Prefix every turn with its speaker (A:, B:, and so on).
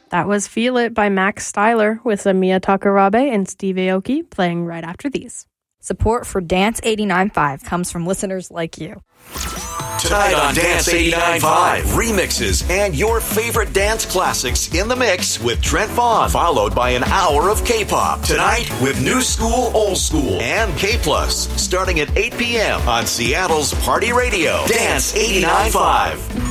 A: That was Feel It by Max Styler with Amiya Takarabe and Steve Aoki playing right after these.
B: Support for Dance 89.5 comes from listeners like you.
C: Tonight on Dance 89.5, remixes and your favorite dance classics in the mix with Trent Vaughn, followed by an hour of K-pop. Tonight with New School, Old School, and K+, starting at 8 p.m. on Seattle's Party Radio. Dance 89.5.